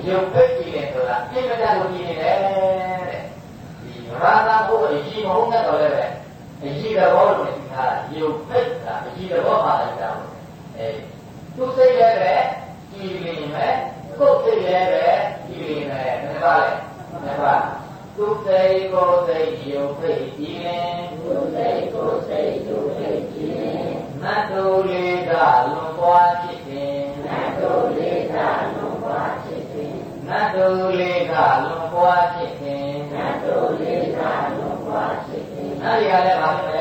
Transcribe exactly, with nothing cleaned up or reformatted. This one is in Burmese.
ရုပ်ပိတ်ကြည့်နေဆိုတာအင်မတန်ကိုကြည့်နေတယ်တဲ့ဒီရာသာဘုရားကြီးမဟုတ်တော့လည်းပဲအကြီးတော်လို့သိထားတာရုပ်ပိတ်တာအကြီးတော်ပါလိုက်တာအဲသူစိတ်လည်းပဲကြည့်နေမယ်ကိုယ်စိတ်လည်းပဲကြည့်နေမယ်ဘယ်ပါလဲဘယ်ပါသူစိတ်ကိုယ်စိတ်ရုပ်ပိတ်ကြည့်နေသူစိတ်ကိုယ်စိတ်ရုပ်ပိတ်ကြည့်နေမတ်တို့လေးကလွန်ပွားဖြစ်ခြင်းမတ်တို့လေးကလွန်ပွားဖြစ်ခြင်းမတ်တို့လေးကလွန်ပွားဖြစ်ခြင်းမတ်တို့လေးကလွန်ပွားဖြစ်ခြင်းအဲ့ဒီကလည်းဘာဖြစ်လဲ